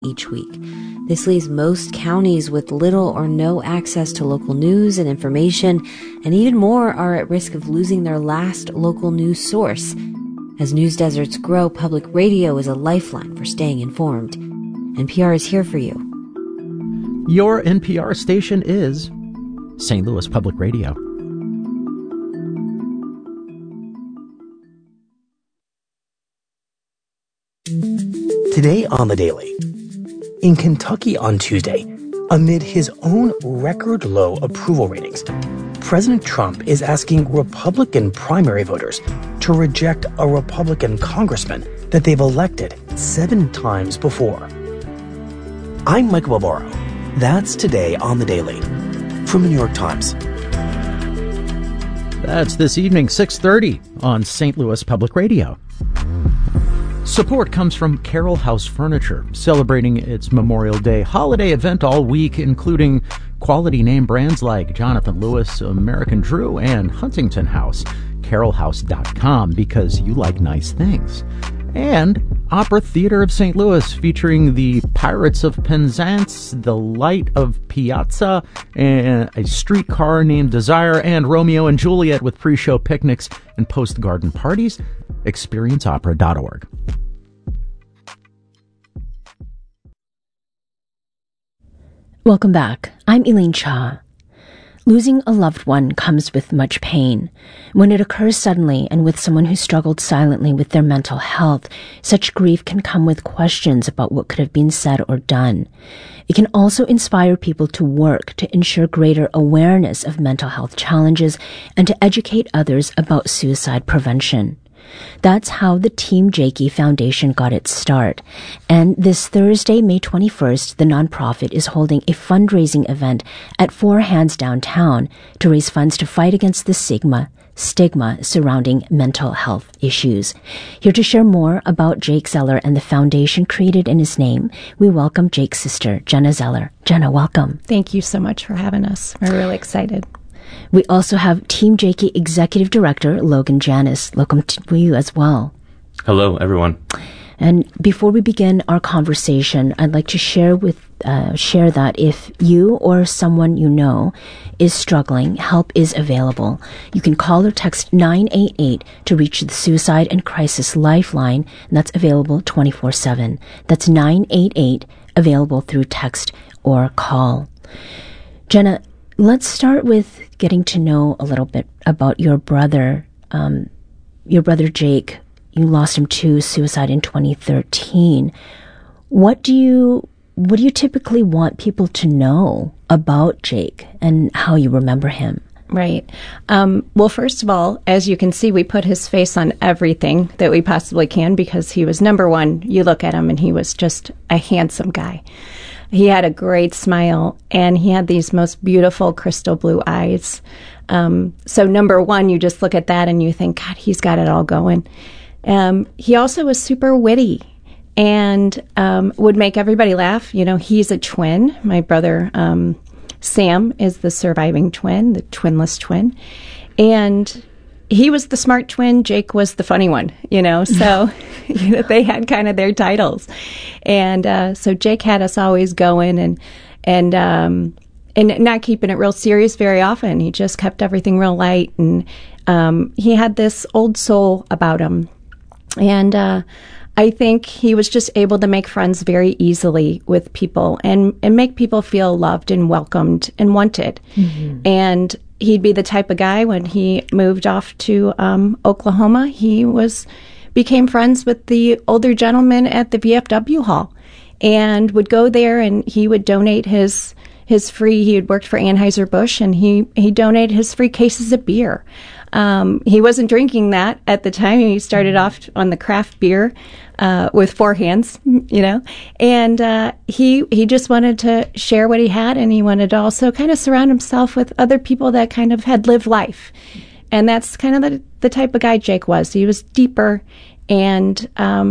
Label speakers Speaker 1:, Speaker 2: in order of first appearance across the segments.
Speaker 1: each week. This leaves most counties with little or no access to local news and information, and even more are at risk of losing their last local news source. As news deserts grow, public radio is a lifeline for staying informed. NPR is here for you.
Speaker 2: Your NPR station is St. Louis Public Radio.
Speaker 3: Today on The Daily. In Kentucky on Tuesday, amid his own record low approval ratings, President Trump is asking Republican primary voters to reject a Republican congressman that they've elected 7 times before. I'm Michael Barbaro. That's today on The Daily from the New York Times.
Speaker 2: That's this evening, 6:30 on St. Louis Public Radio. Support comes from Carroll House Furniture, celebrating its Memorial Day holiday event all week, including quality name brands like Jonathan Lewis, American Drew, and Huntington House. CarrollHouse.com, because you like nice things. And Opera Theater of St. Louis, featuring the Pirates of Penzance, The Light of Piazza, and A Streetcar Named Desire, and Romeo and Juliet with pre-show picnics and post-garden parties. ExperienceOpera.org.
Speaker 4: Welcome back. I'm Elaine Cha. Losing a loved one comes with much pain. When it occurs suddenly and with someone who struggled silently with their mental health, such grief can come with questions about what could have been said or done. It can also inspire people to work to ensure greater awareness of mental health challenges and to educate others about suicide prevention. That's how the Team Jakey Foundation got its start. And this Thursday, May 21st, the nonprofit is holding a fundraising event at Four Hands downtown to raise funds to fight against the stigma surrounding mental health issues. Here to share more about Jake Zeller and the foundation created in his name, we welcome Jake's sister, Jenna Zeller. Jenna, welcome.
Speaker 5: Thank you so much for having us. We're really excited.
Speaker 4: We also have Team Jakey Executive Director Logan Janis. Welcome to you as well.
Speaker 6: Hello, everyone.
Speaker 4: And before we begin our conversation, I'd like to share that if you or someone you know is struggling, help is available. You can call or text 988 to reach the Suicide and Crisis Lifeline, and that's available 24/7. That's 988, available through text or call. Jenna, let's start with getting to know a little bit about your brother. Your brother Jake, you lost him to suicide in 2013. What do you typically want people to know about Jake and how you remember him?
Speaker 5: Right. Well, first of all, as you can see, we put his face on everything that we possibly can because he was number one. You look at him and he was just a handsome guy. He had a great smile, and he had these most beautiful crystal blue eyes. So number one, you just look at that and you think, God, he's got it all going. He also was super witty and would make everybody laugh. You know, he's a twin. My brother, Sam, is the surviving twin, the twinless twin. And he was the smart twin. Jake was the funny one, you know, so they had kind of their titles. And so Jake had us always going and not keeping it real serious very often. He just kept everything real light. And he had this old soul about him. And I think he was just able to make friends very easily with people and make people feel loved and welcomed and wanted. Mm-hmm. And he'd be the type of guy when he moved off to Oklahoma, he became friends with the older gentleman at the VFW hall and would go there, and he would donate his free, he had worked for Anheuser-Busch, and he donated his free cases of beer. He wasn't drinking that at the time. He started off on the craft beer with Four Hands, you know, and he just wanted to share what he had, and he wanted to also kind of surround himself with other people that kind of had lived life. And that's kind of the type of guy Jake was. He was deeper, and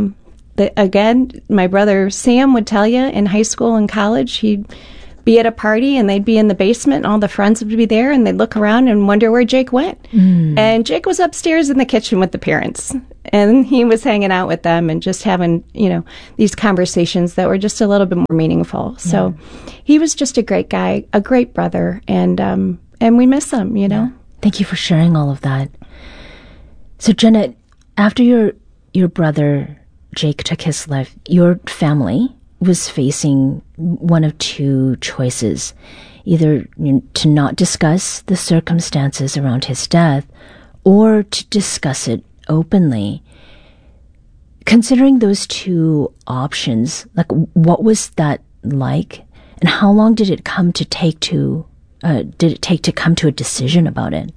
Speaker 5: again, my brother Sam would tell you in high school and college, he'd be at a party and they'd be in the basement and all the friends would be there and they'd look around and wonder where Jake went. Mm. And Jake was upstairs in the kitchen with the parents. And he was hanging out with them and just having, these conversations that were just a little bit more meaningful. So he was just a great guy, a great brother, and we miss him,
Speaker 4: Thank you for sharing all of that. So Jenna, after your brother Jake took his life, your family was facing one of two choices: either to not discuss the circumstances around his death, or to discuss it openly. Considering those two options, what was that like, and how long did it take to come to a decision about it?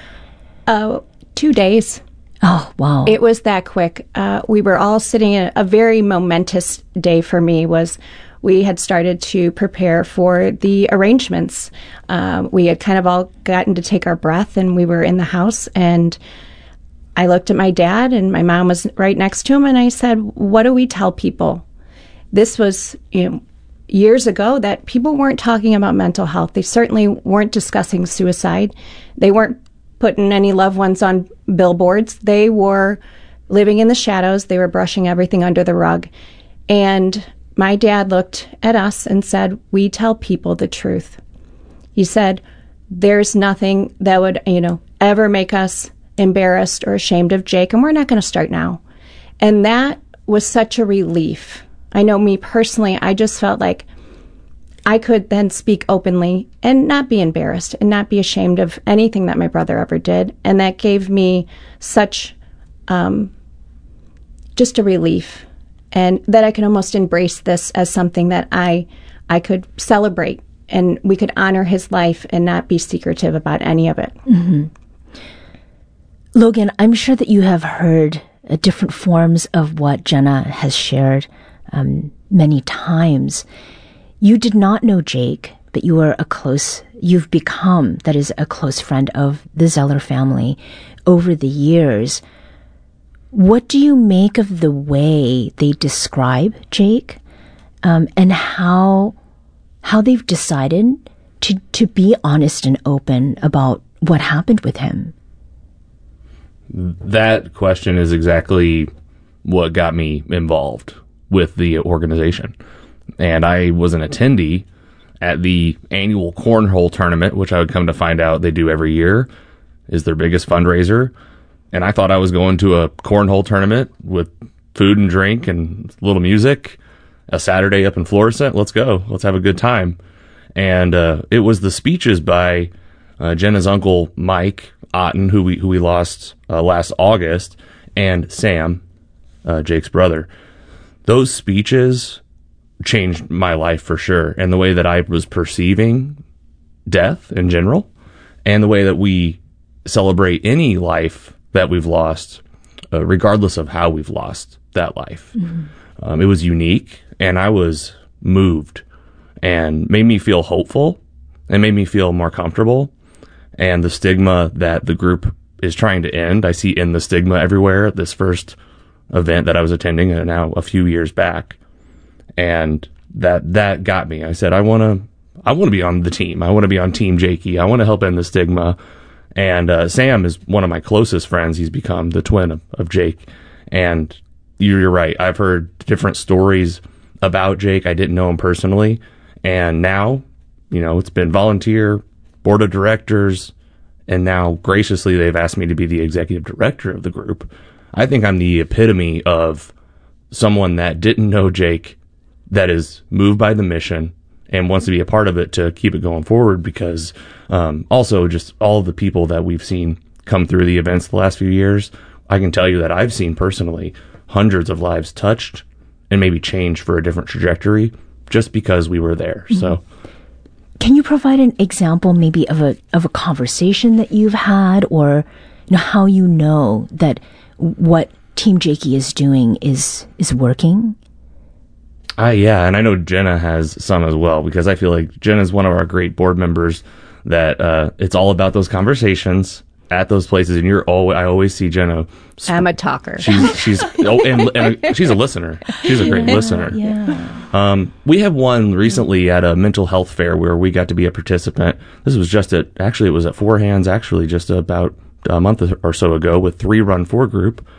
Speaker 5: 2 days.
Speaker 4: Oh, wow.
Speaker 5: It was that quick. We were all sitting in a very momentous day for me was we had started to prepare for the arrangements. We had kind of all gotten to take our breath, and we were in the house, and I looked at my dad, and my mom was right next to him, and I said, what do we tell people? This was, years ago that people weren't talking about mental health. They certainly weren't discussing suicide. They weren't putting any loved ones on billboards. They were living in the shadows. They were brushing everything under the rug. And my dad looked at us and said, we tell people the truth. He said, there's nothing that would, ever make us embarrassed or ashamed of Jake, and we're not going to start now. And that was such a relief. I know me personally, I just felt like I could then speak openly and not be embarrassed and not be ashamed of anything that my brother ever did. And that gave me such just a relief, and that I could almost embrace this as something that I could celebrate, and we could honor his life and not be secretive about any of it.
Speaker 4: Mm-hmm. Logan, I'm sure that you have heard different forms of what Jenna has shared many times. You did not know Jake, but you've become a close friend of the Zeller family over the years. What do you make of the way they describe Jake, and how they've decided to be honest and open about what happened with him?
Speaker 6: That question is exactly what got me involved with the organization. And I was an attendee at the annual cornhole tournament, which I would come to find out they do every year, is their biggest fundraiser. And I thought I was going to a cornhole tournament with food and drink and a little music, a Saturday up in Florissant. Let's go. Let's have a good time. And it was the speeches by Jenna's uncle, Mike Otten, who we lost last August, and Sam, Jake's brother. Those speeches changed my life for sure, and the way that I was perceiving death in general, and the way that we celebrate any life that we've lost, regardless of how we've lost that life. Mm-hmm. It was unique, and I was moved, and made me feel hopeful, and made me feel more comfortable. And the stigma that the group is trying to end, I see in the stigma everywhere. This first event that I was attending now a few years back, and that got me. I said, I want to be on the team. I want to be on Team Jakey. I want to help end the stigma. And Sam is one of my closest friends. He's become the twin of Jake. And you're right. I've heard different stories about Jake. I didn't know him personally. And now, it's been volunteer, board of directors, and now graciously they've asked me to be the executive director of the group. I think I'm the epitome of someone that didn't know Jake, that is moved by the mission and wants to be a part of it to keep it going forward, because also just all of the people that we've seen come through the events the last few years, I can tell you that I've seen personally hundreds of lives touched and maybe changed for a different trajectory just because we were there. Mm-hmm. So
Speaker 4: can you provide an example maybe of a conversation that you've had, or how you know that what Team Jakey is doing is working?
Speaker 6: Yeah, and I know Jenna has some as well, because I feel like Jenna's one of our great board members that it's all about those conversations at those places, and I always see Jenna.
Speaker 5: I'm a talker.
Speaker 6: And she's a listener. She's a great listener.
Speaker 4: Yeah.
Speaker 6: We have one recently at a mental health fair where we got to be a participant. This was it was at Four Hands, actually, just about a month or so ago, with 3 Run 4 group.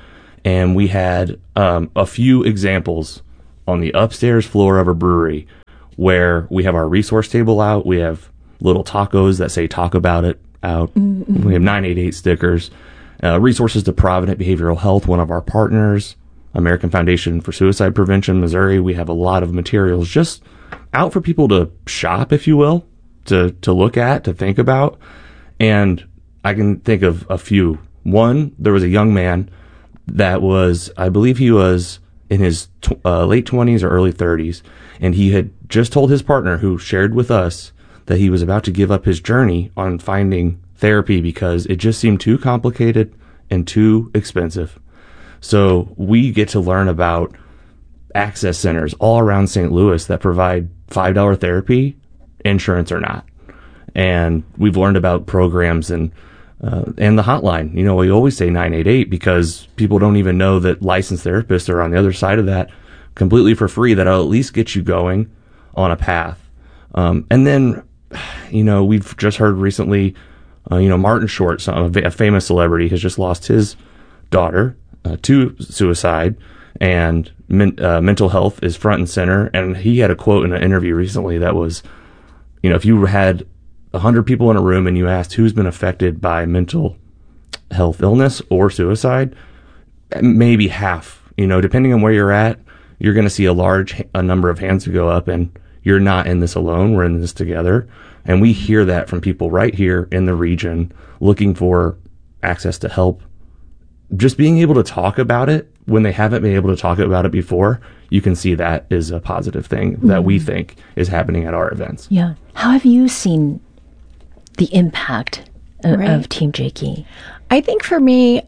Speaker 6: and we had a few examples on the upstairs floor of a brewery where we have our resource table out. We have little tacos that say "Talk About It" out. Mm-hmm. We have 988 stickers. Resources to Provident Behavioral Health, one of our partners. American Foundation for Suicide Prevention, Missouri. We have a lot of materials just out for people to shop, if you will, to look at, to think about. And I can think of a few. One, there was a young man that was, I believe he was in his late 20s or early 30s, and he had just told his partner, who shared with us, that he was about to give up his journey on finding therapy because it just seemed too complicated and too expensive. So we get to learn about access centers all around St. Louis that provide $5 therapy, insurance or not. And we've learned about programs and the hotline. You know, we always say 988 because people don't even know that licensed therapists are on the other side of that completely for free. That'll at least get you going on a path. And then, you know, we've just heard recently, Martin Short, a famous celebrity, has just lost his daughter to suicide, and mental health is front and center. And he had a quote in an interview recently that was, if you had 100 people in a room and you asked who's been affected by mental health illness or suicide, maybe half, depending on where you're at, you're going to see a number of hands go up, and you're not in this alone. We're in this together. And we hear that from people right here in the region looking for access to help. Just being able to talk about it when they haven't been able to talk about it before, you can see that is a positive thing that we think is happening at our events.
Speaker 4: Yeah. How have you seen the impact of Team Jakey?
Speaker 5: I think for me,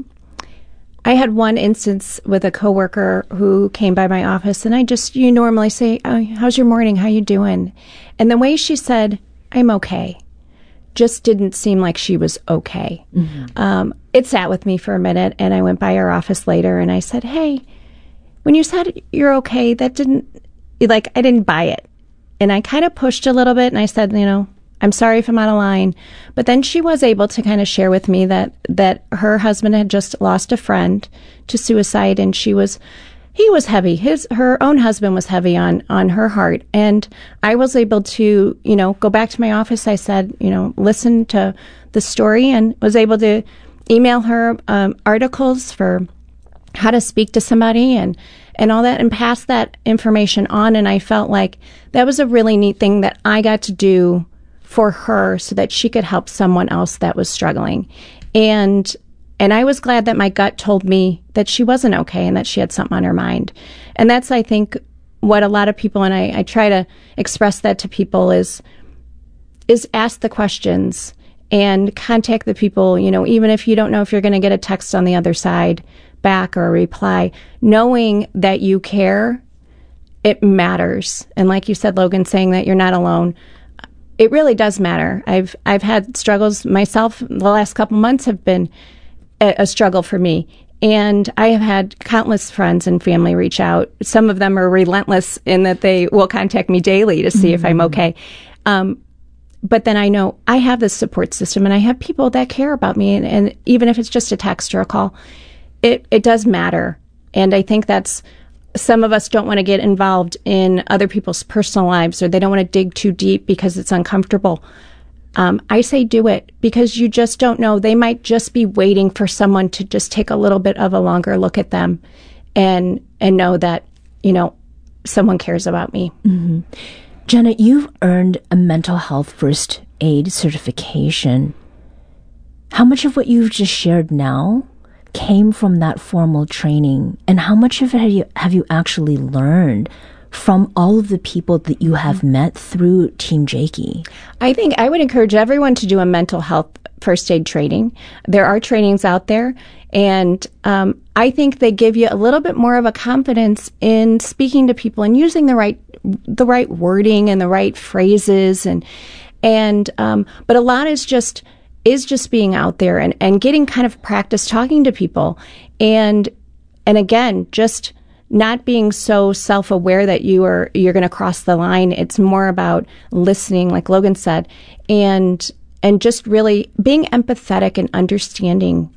Speaker 5: I had one instance with a coworker who came by my office, and you normally say, "Oh, how's your morning? How you doing?" And the way she said, "I'm okay," just didn't seem like she was okay. Mm-hmm. It sat with me for a minute, and I went by her office later, and I said, "Hey, when you said you're okay, that didn't, I didn't buy it." And I kind of pushed a little bit, and I said, "I'm sorry if I'm out of line." But then she was able to kind of share with me that her husband had just lost a friend to suicide, and he was heavy. Her own husband was heavy on her heart. And I was able to, go back to my office. I said, listen to the story, and was able to email her articles for how to speak to somebody and all that, and pass that information on. And I felt like that was a really neat thing that I got to do for her so that she could help someone else that was struggling. And I was glad that my gut told me that she wasn't okay and that she had something on her mind. And that's, I think, what a lot of people, and I try to express that to people, is ask the questions and contact the people, even if you don't know if you're going to get a text on the other side back or a reply, knowing that you care, it matters. And like you said, Logan, saying that you're not alone, it really does matter. I've had struggles myself. The last couple months have been a struggle for me. And I have had countless friends and family reach out. Some of them are relentless in that they will contact me daily to see if I'm okay. But then I know I have this support system, and I have people that care about me. And even if it's just a text or a call, it does matter. And I think that's, some of us don't want to get involved in other people's personal lives, or they don't want to dig too deep because it's uncomfortable. I say do it, because you just don't know. They might just be waiting for someone to just take a little bit of a longer look at them and know that, someone cares about me.
Speaker 4: Mm-hmm. Jenna, you've earned a mental health first aid certification. How much of what you've just shared now came from that formal training, and how much of it have you actually learned from all of the people that you have met through Team Jakey?
Speaker 5: I think I would encourage everyone to do a mental health first aid training. There are trainings out there, and I think they give you a little bit more of a confidence in speaking to people and using the right wording and the right phrases, but a lot is just being out there and getting kind of practice talking to people, and again, just not being so self-aware that you're going to cross the line. It's more about listening, like Logan said, and just really being empathetic and understanding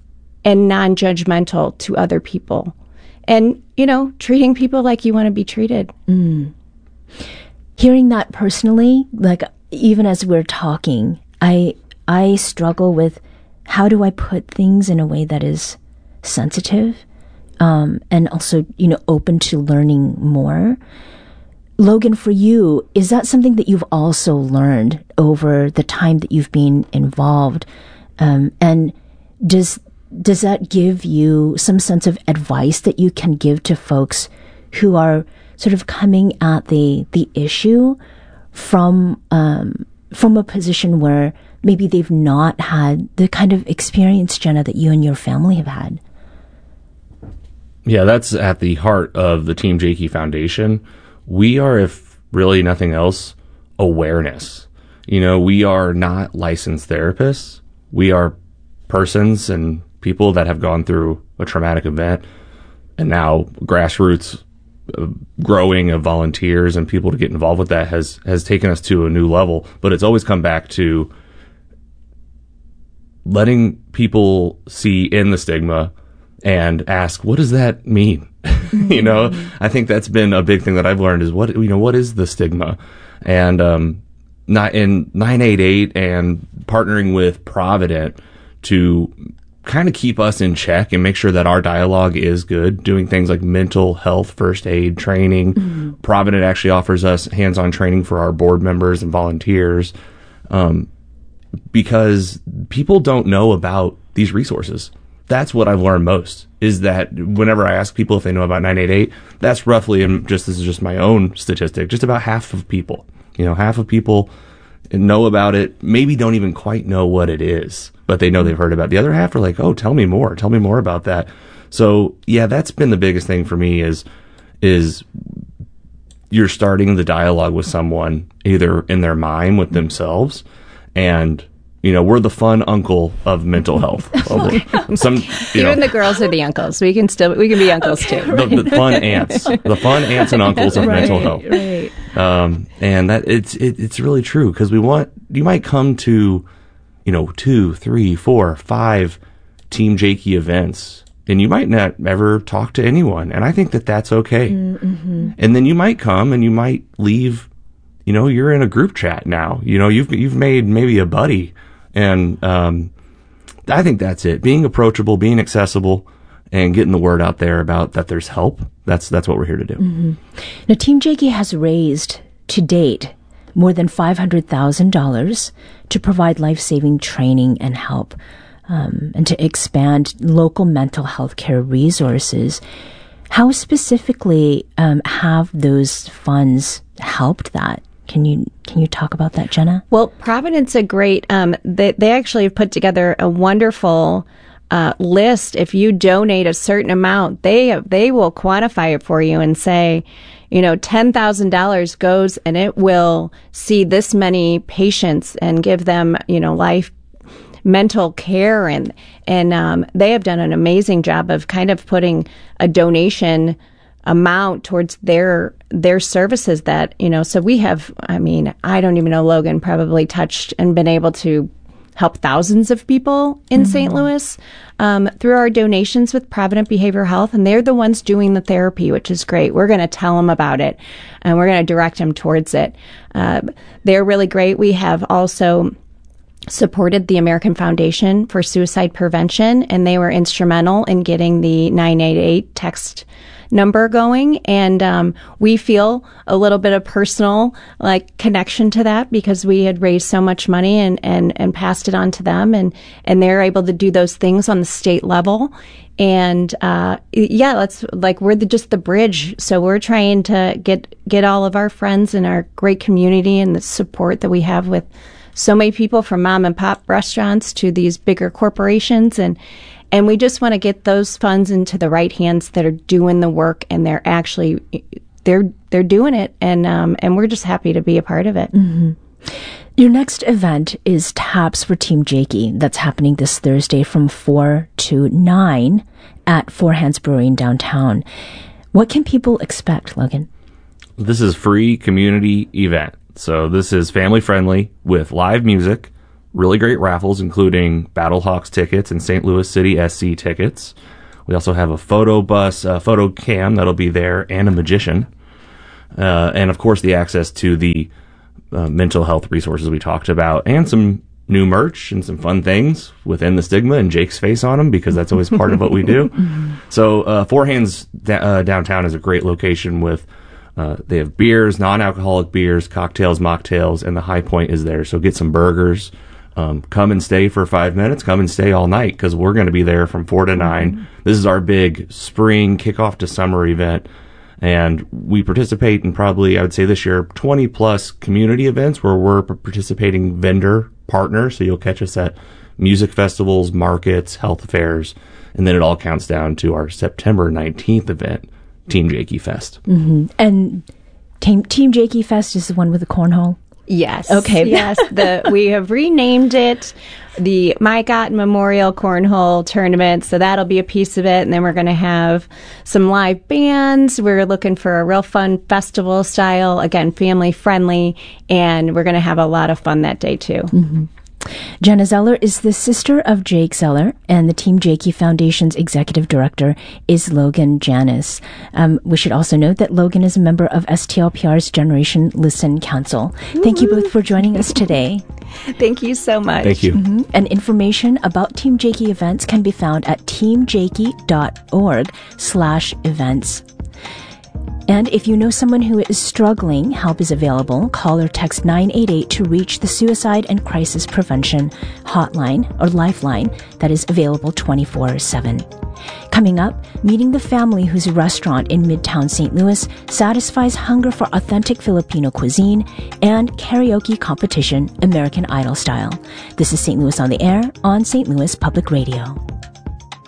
Speaker 5: and non-judgmental to other people. And, treating people like you want to be treated.
Speaker 4: Hearing that personally, like even as we're talking, I struggle with how do I put things in a way that is sensitive, and also, open to learning more. Logan, for you, is that something that you've also learned over the time that you've been involved? And does that give you some sense of advice that you can give to folks who are sort of coming at the issue from a position where maybe they've not had the kind of experience, Jenna, that you and your family have had?
Speaker 6: Yeah, that's at the heart of the Team Jakey Foundation. We are, if really nothing else, awareness. We are not licensed therapists. We are persons and people that have gone through a traumatic event, and now grassroots growing of volunteers and people to get involved with that has taken us to a new level. But it's always come back to letting people see in the stigma and ask, what does that mean? I think that's been a big thing that I've learned is what is the stigma? And not in 988 and partnering with Provident to kind of keep us in check and make sure that our dialogue is good, doing things like mental health first aid training. Provident actually offers us hands-on training for our board members and volunteers, because people don't know about these resources. That's what I've learned most, is that whenever I ask people if they know about 988, that's roughly, and this is just my own statistic, just about half of people. Half of people know about it, maybe don't even quite know what it is, but they know they've heard about it. The other half are like, oh, tell me more about that. So yeah, that's been the biggest thing for me is you're starting the dialogue with someone either in their mind with themselves, and we're the fun uncle of mental health.
Speaker 5: Even the girls are the uncles. We can be uncles too.
Speaker 6: The fun aunts and uncles of mental health.
Speaker 5: Right.
Speaker 6: And that it's really true, because you might come to, 2, 3, 4, 5 Team Jakey events, and you might not ever talk to anyone. And I think that that's okay. Mm-hmm. And then you might come and you might leave, you're in a group chat now, you've made maybe a buddy. And I think that's it. Being approachable, being accessible, and getting the word out there about that there's help. That's what we're here to do.
Speaker 4: Mm-hmm. Now, Team Jakey has raised, to date, more than $500,000 to provide life-saving training and help, and to expand local mental health care resources. How specifically have those funds helped that? Can you talk about that, Jenna?
Speaker 5: Well, Provident's a great, they actually have put together a wonderful list. If you donate a certain amount, they will quantify it for you and say, $10,000 goes and it will see this many patients and give them, life mental care. And they have done an amazing job of kind of putting a donation amount towards their services that, so we have, I don't even know, Logan probably touched and been able to help thousands of people in St. Louis through our donations with Provident Behavioral Health. And they're the ones doing the therapy, which is great. We're going to tell them about it and we're going to direct them towards it. They're really great. We have also supported the American Foundation for Suicide Prevention, and they were instrumental in getting the 988 text number going. And we feel a little bit of personal connection to that because we had raised so much money and passed it on to them, and they're able to do those things on the state level. And we're just the bridge. So we're trying to get all of our friends and our great community and the support that we have with so many people, from mom and pop restaurants to these bigger corporations, and we just want to get those funds into the right hands that are doing the work, and they're actually they're doing it, and we're just happy to be a part of it.
Speaker 4: Mm-hmm. Your next event is Taps for Team Jakey. That's happening this Thursday from 4 to 9 at Four Hands Brewery in downtown. What can people expect, Logan?
Speaker 6: This is a free community event. So this is family friendly with live music, really great raffles, including Battlehawks tickets and St. Louis City SC tickets. We also have a photo bus, photo cam that'll be there, and a magician. And, of course, the access to the mental health resources we talked about, and some new merch and some fun things within the stigma and Jake's face on them, because that's always part of what we do. So Four Hands downtown is a great location with they have beers, non-alcoholic beers, cocktails, mocktails, and the High Point is there. So get some burgers. Come and stay for 5 minutes. Come and stay all night, because we're going to be there from 4 to 9. This is our big spring kickoff to summer event. And we participate in probably, I would say this year, 20 plus community events where we're participating vendor partners. So you'll catch us at music festivals, markets, health fairs, and then it all counts down to our September 19th event, Team Jakey Fest.
Speaker 4: And Team Jakey Fest is the one with the cornhole?
Speaker 5: Yes.
Speaker 4: Okay.
Speaker 5: Yes. We have renamed it the Mike Otten Memorial Cornhole Tournament. So that'll be a piece of it. And then we're going to have some live bands. We're looking for a real fun festival style, again, family friendly. And we're going to have a lot of fun that day too.
Speaker 4: Jenna Zeller is the sister of Jake Zeller, and the Team Jakey Foundation's executive director is Logan Janis. We should also note that Logan is a member of STLPR's Generation Listen Council. Thank you both for joining us today.
Speaker 5: Thank you so much.
Speaker 6: Thank you.
Speaker 4: And information about Team Jakey events can be found at teamjakey.org/events. And if you know someone who is struggling, help is available. Call or text 988 to reach the Suicide and Crisis Prevention Hotline or Lifeline that is available 24/7. Coming up, meeting the family whose restaurant in Midtown St. Louis satisfies hunger for authentic Filipino cuisine, and karaoke competition American Idol style. This is St. Louis on the Air on St. Louis Public Radio.